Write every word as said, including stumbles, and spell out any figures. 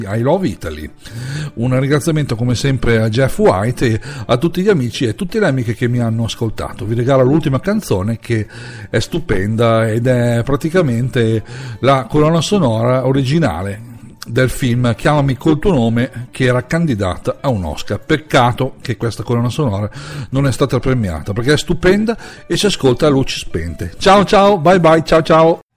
I Love Italy. Un ringraziamento come sempre a Jeff White e a tutti gli amici e tutte le amiche che mi hanno ascoltato. Vi regalo l'ultima canzone che è stupenda ed è praticamente la colonna sonora originale del film Chiamami col tuo nome, che era candidata a un Oscar. Peccato che questa colonna sonora non è stata premiata, perché è stupenda e si ascolta a luci spente. Ciao ciao, bye bye, ciao ciao.